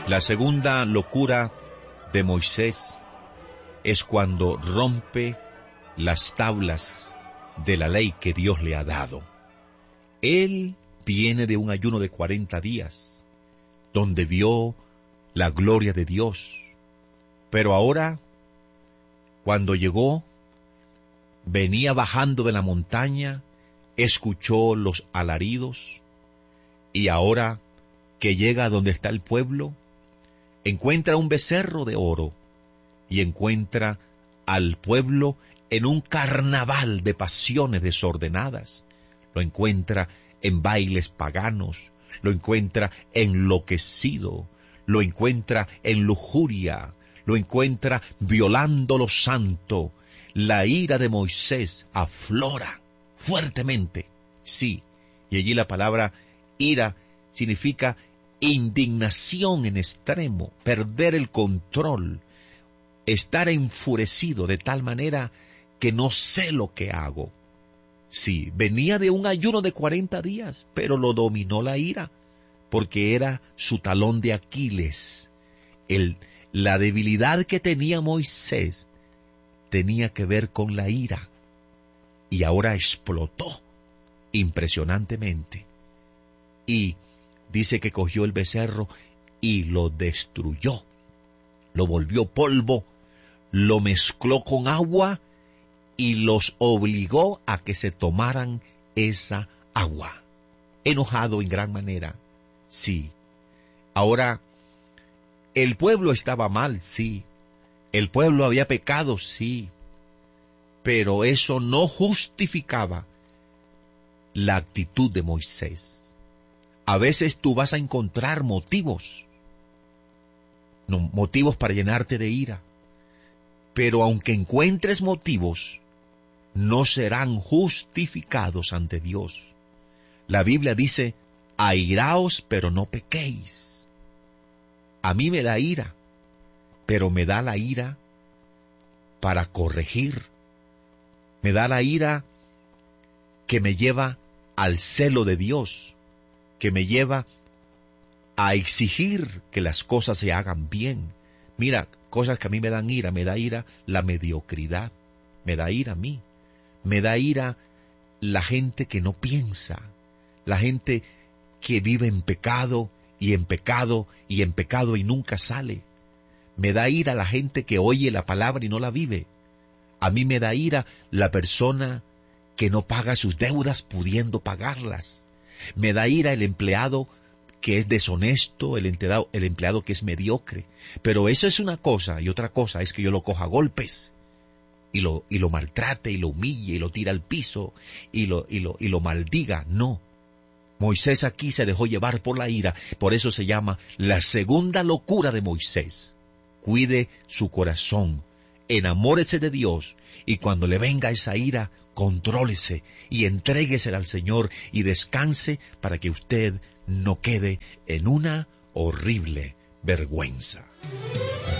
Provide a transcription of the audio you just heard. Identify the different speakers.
Speaker 1: La segunda locura de Moisés es cuando rompe las tablas de la ley que Dios le ha dado. Él viene de un ayuno de 40 días, donde vio la gloria de Dios. Pero ahora, cuando llegó, venía bajando de la montaña, escuchó los alaridos, y ahora que llega a donde está el pueblo, encuentra un becerro de oro, y encuentra al pueblo en un carnaval de pasiones desordenadas. Lo encuentra en bailes paganos, lo encuentra enloquecido, lo encuentra en lujuria, lo encuentra violando lo santo. La ira de Moisés aflora fuertemente. Sí, y allí la palabra ira significa indignación en extremo, perder el control, estar enfurecido de tal manera que no sé lo que hago. Sí, venía de un ayuno de 40 días, pero lo dominó la ira, porque era su talón de Aquiles. La debilidad que tenía Moisés tenía que ver con la ira, y ahora explotó impresionantemente. Y dice que cogió el becerro y lo destruyó, lo volvió polvo, lo mezcló con agua y los obligó a que se tomaran esa agua. Enojado en gran manera, sí. Ahora, el pueblo estaba mal, sí. El pueblo había pecado, sí. Pero eso no justificaba la actitud de Moisés. A veces tú vas a encontrar motivos para llenarte de ira. Pero aunque encuentres motivos, no serán justificados ante Dios. La Biblia dice, airaos, pero no pequéis. A mí me da ira, pero me da la ira para corregir. Me da la ira que me lleva al celo de Dios, que me lleva a exigir que las cosas se hagan bien. Mira, cosas que a mí me dan ira, me da ira la mediocridad, me da ira a mí, me da ira la gente que no piensa, la gente que vive en pecado y en pecado y en pecado y nunca sale. Me da ira la gente que oye la palabra y no la vive. A mí me da ira la persona que no paga sus deudas pudiendo pagarlas. Me da ira el empleado que es deshonesto, el empleado que es mediocre. Pero eso es una cosa, y otra cosa es que yo lo coja a golpes y lo maltrate y lo humille y lo tire al piso y lo maldiga. No. Moisés aquí se dejó llevar por la ira, por eso se llama la segunda locura de Moisés. Cuide su corazón, enamórese de Dios, y cuando le venga esa ira, contrólese y entréguesela al Señor y descanse para que usted no quede en una horrible vergüenza.